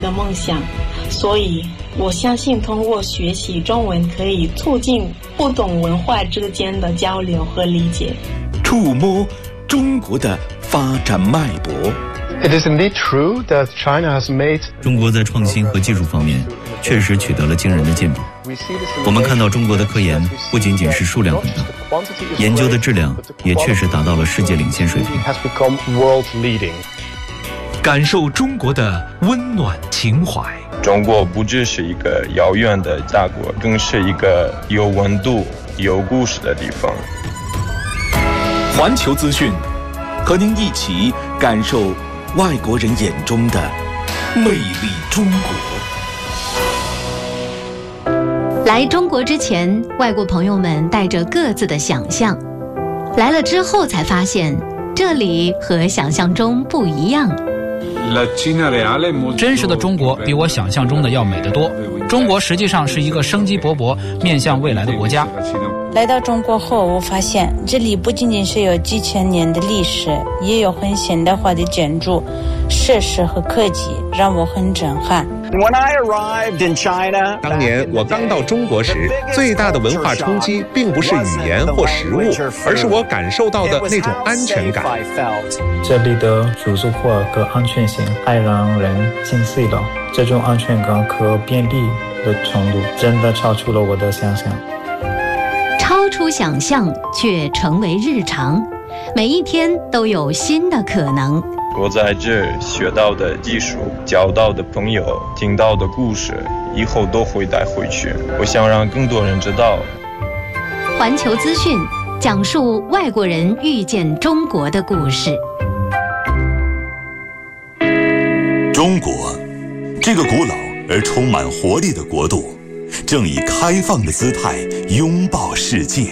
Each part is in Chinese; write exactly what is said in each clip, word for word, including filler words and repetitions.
的梦想，所以我相信通过学习中文可以促进不同文化之间的交流和理解， 触摸中国的发展脉搏。 It is indeed true that China has made 中国在创新和技术方面确实取得了惊人的进步。我们看到中国的科研不仅仅是数量很大，研究的质量也确实达到了世界领先水平。 感受中国的温暖情怀。 中国不只是一个遥远的大国，更是一个有温度、有故事的地方。 环球资讯，和您一起感受外国人眼中的魅力中国。 来中国之前，外国朋友们带着各自的想象，来了之后才发现，这里和想象中不一样。 真实的中国比我想象中的要美得多。中国实际上是一个生机勃勃、面向未来的国家。 来到中国后，我发现这里不仅仅是有几千年的历史，也有很现代化的建筑、设施和科技，让我很震撼。 When I arrived in China, 当年我刚到中国时，最大的文化冲击并不是语言或食物，而是我感受到的那种安全感。 这里的舒适化和安全性太让人心碎了，这种安全感和便利的程度真的超出了我的想象。 超出想象却成为日常，每一天都有新的可能。 我在这学到的技术、交到的朋友、听到的故事，以后都会带回去。我想让更多人知道。 环球资讯讲述外国人遇见中国的故事。 中国，这个古老而充满活力的国度，正以开放的姿态拥抱世界。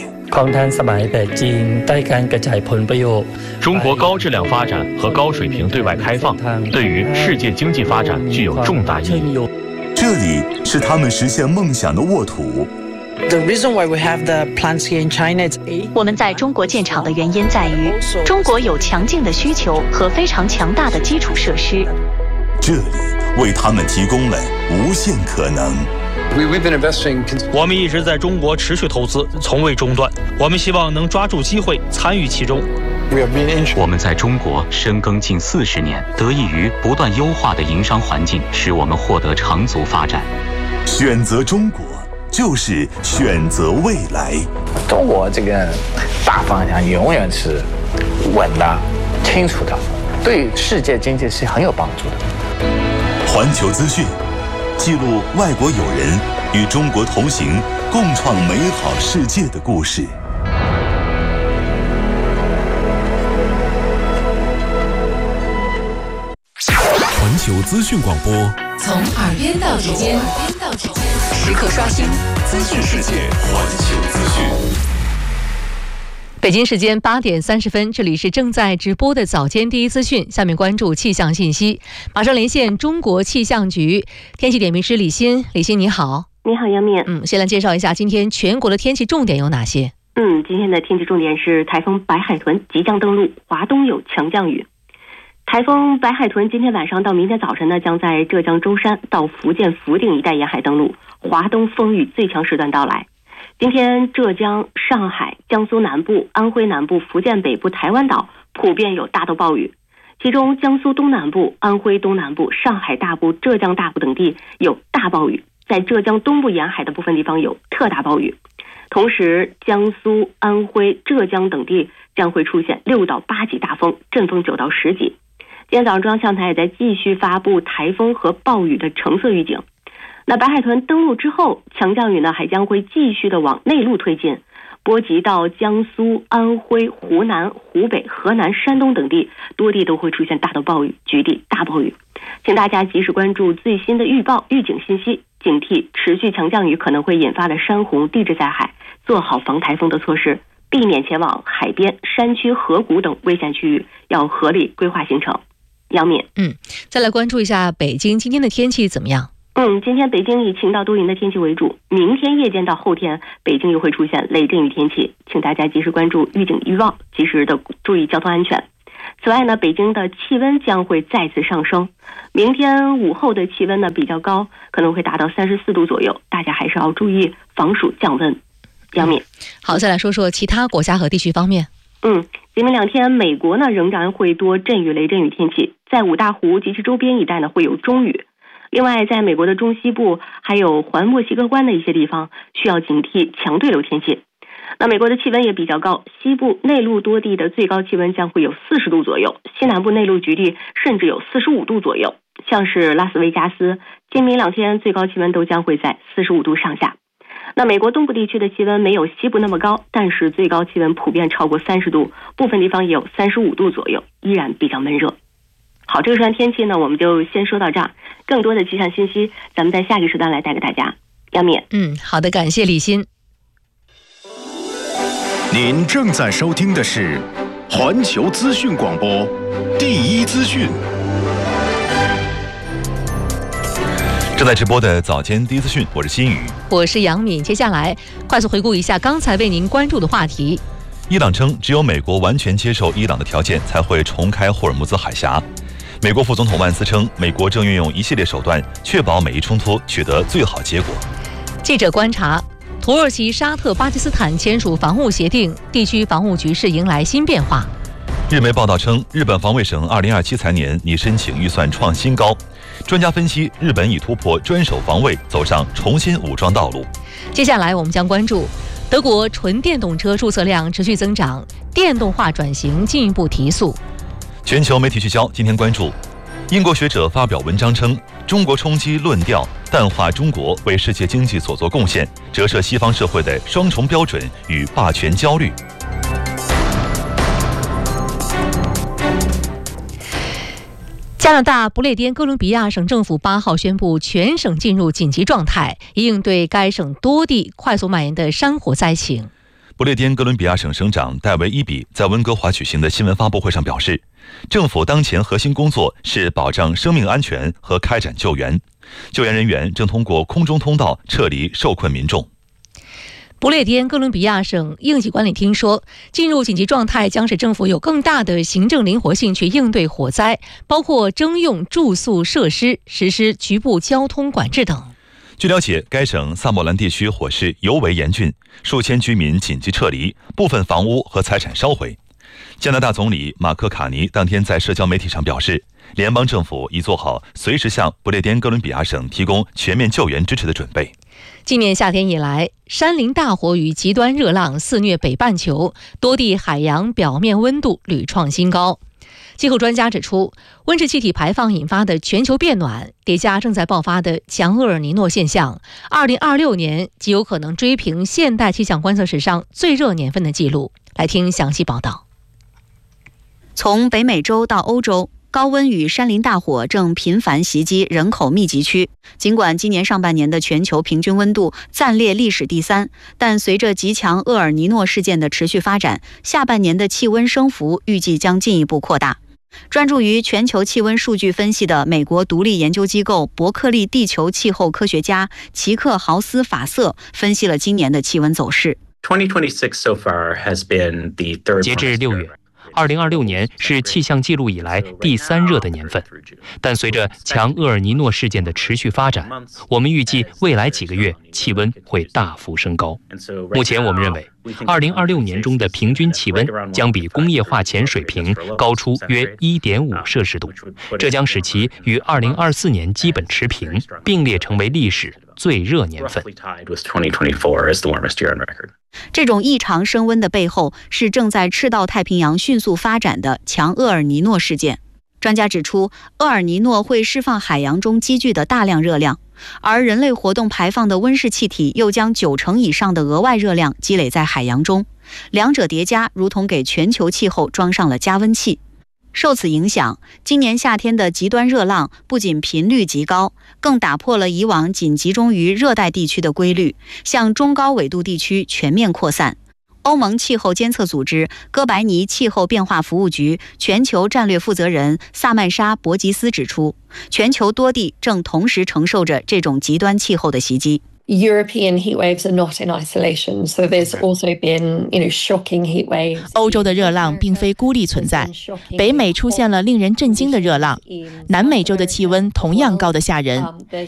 中国高质量发展和高水平对外开放，对于世界经济发展具有重大意义。 这里是他们实现梦想的沃土。 我们在中国建厂的原因在于，中国有强劲的需求和非常强大的基础设施。 这里为他们提供了无限可能。 我们一直在中国持续投资，从未中断。我们希望能抓住机会，参与其中。 我们在中国深耕近四十年，得益于不断优化的营商环境，使我们获得长足发展。 选择中国，就是选择未来。 中国这个大方向永远是稳的、清楚的，对世界经济是很有帮助的。 环球资讯记录外国友人与中国同行，共创美好世界的故事。 环球资讯广播， 从耳边到指尖，时刻刷新资讯世界。 环球资讯。 北京时间八点三十分，这里是正在直播的早间第一资讯。下面关注气象信息，马上连线中国气象局天气点评师李欣。李欣你好。 你好杨敏。 嗯，先来介绍一下今天全国的天气重点有哪些？ 嗯，今天的天气重点是台风白海豚即将登陆，华东有强降雨。台风白海豚今天晚上到明天早晨呢，将在浙江舟山到福建福鼎一带沿海登陆，华东风雨最强时段到来。今天浙江、上海、江苏南部、安徽南部、福建北部、台湾岛普遍有大到暴雨，其中江苏东南部、安徽东南部、上海大部、浙江大部等地有大暴雨，在浙江东部沿海的部分地方有特大暴雨。同时江苏、安徽、浙江等地将会出现六到八级大风，阵风九到十级。今天早上中央气象台也在继续发布台风和暴雨的橙色预警。那白海豚登陆之后，强降雨呢还将会继续的往内陆推进，波及到江苏、安徽、湖南、湖北、河南、山东等地，多地都会出现大到暴雨，局地大暴雨。请大家及时关注最新的预报预警信息，警惕持续强降雨可能会引发的山洪、地质灾害，做好防台风的措施，避免前往海边、山区、河谷等危险区域，要合理规划行程。杨敏。 嗯，再来关注一下北京今天的天气怎么样？ 嗯，今天北京以晴到多云的天气为主，明天夜间到后天北京又会出现雷阵雨天气，请大家及时关注预警预报，及时的注意交通安全。 此外呢，北京的气温将会再次上升，明天午后的气温呢比较高，可能会达到三十四度左右，大家还是要注意防暑降温。杨敏， 好，再来说说其他国家和地区方面。 嗯，今明两天美国呢仍然会多阵雨、雷阵雨天气，在五大湖及其周边一带呢会有中雨。另外，在美国的中西部还有环墨西哥湾的一些地方需要警惕强对流天气。那美国的气温也比较高，西部内陆多地的最高气温将会有四十度左右，西南部内陆局地甚至有四十五度左右。像是拉斯维加斯，今明两天最高气温都将会在四十五度上下。那美国东部地区的气温没有西部那么高，但是最高气温普遍超过三十度，部分地方也有三十五度左右，依然比较闷热。好，这个时段天气呢，我们就先说到这儿。更多的气象信息，咱们在下个时段来带给大家。杨敏， 嗯，好的，感谢李欣。 您正在收听的是环球资讯广播第一资讯。 正在直播的早间第一资讯，我是新宇， 我是杨敏。接下来快速回顾一下刚才为您关注的话题。 伊朗称，只有美国完全接受伊朗的条件，才会重开霍尔木兹海峡。美国副总统万斯称，美国正运用一系列手段，确保美伊冲突取得最好结果。 记者观察，土耳其、沙特、巴基斯坦签署防务协定，地区防务局势迎来新变化。 日媒报道称，日本防卫省二零二七财年拟申请预算创新高。专家分析，日本已突破专守防卫，走上重新武装道路。 接下来我们将关注德国纯电动车注册量持续增长，电动化转型进一步提速。 全球媒体聚焦，今天关注英国学者发表文章称，中国冲击论调淡化中国为世界经济所做贡献，折射西方社会的双重标准与霸权焦虑。 加拿大不列颠哥伦比亚省政府八号宣布全省进入紧急状态，以应对该省多地快速蔓延的山火灾情。 不列颠哥伦比亚省省长戴维伊比在温哥华举行的新闻发布会上表示，政府当前核心工作是保障生命安全和开展救援，救援人员正通过空中通道撤离受困民众。 不列颠哥伦比亚省应急管理厅说，进入紧急状态将使政府有更大的行政灵活性去应对火灾，包括征用住宿设施、实施局部交通管制等。 据了解，该省萨莫兰地区火势尤为严峻，数千居民紧急撤离，部分房屋和财产烧毁。加拿大总理马克卡尼当天在社交媒体上表示，联邦政府已做好随时向不列颠哥伦比亚省提供全面救援支持的准备。 今年夏天以来，山林大火与极端热浪肆虐北半球，多地海洋表面温度屡创新高。气候专家指出，温室气体排放引发的全球变暖，叠加正在爆发的强厄尔尼诺现象，二零二六年极有可能追平现代气象观测史上最热年份的记录。来听详细报道。 从北美洲到欧洲，高温与山林大火正频繁袭击人口密集区。尽管今年上半年的全球平均温度暂列历史第三，但随着极强厄尔尼诺事件的持续发展，下半年的气温升幅预计将进一步扩大。专注于全球气温数据分析的美国独立研究机构伯克利地球气候科学家齐克豪斯法瑟分析了今年的气温走势。 截至六月，二零二六年是气象记录以来第三热的年份，但随着强厄尔尼诺事件的持续发展，我们预计未来几个月气温会大幅升高。目前我们认为，二零二六年中的平均气温将比工业化前水平高出约 一点五摄氏度，这将使其与二零二四年基本持平，并列成为历史最热年份。 这种异常升温的背后是正在赤道太平洋迅速发展的强厄尔尼诺事件。专家指出，厄尔尼诺会释放海洋中积聚的大量热量，而人类活动排放的温室气体又将九成以上的额外热量积累在海洋中，两者叠加如同给全球气候装上了加温器。受此影响，今年夏天的极端热浪不仅频率极高，更打破了以往仅集中于热带地区的规律，向中高纬度地区全面扩散。欧盟气候监测组织哥白尼气候变化服务局全球战略负责人萨曼莎·博吉斯指出，全球多地正同时承受着这种极端气候的袭击。 European heat waves are not in isolation, so there's also been, you know, shocking heat waves. 欧洲的热浪并非孤立存在，北美出现了令人震惊的热浪，南美洲的气温同样高得吓人。